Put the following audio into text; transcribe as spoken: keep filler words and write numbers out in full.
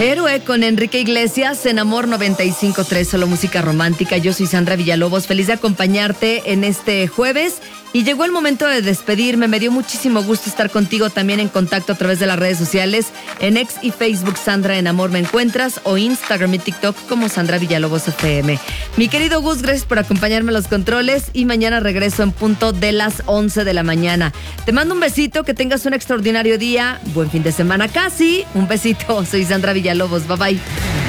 Héroe con Enrique Iglesias en Amor noventa y cinco punto tres, solo música romántica. Yo soy Sandra Villalobos, feliz de acompañarte en este jueves. Y llegó el momento de despedirme. Me dio muchísimo gusto estar contigo también en contacto a través de las redes sociales. En X y Facebook, Sandra en Amor me encuentras, o Instagram y TikTok como Sandra Villalobos F M. Mi querido Gus, gracias por acompañarme a los controles y mañana regreso en punto de las once de la mañana. Te mando un besito, que tengas un extraordinario día. Buen fin de semana casi. Un besito. Soy Sandra Villalobos. Bye bye.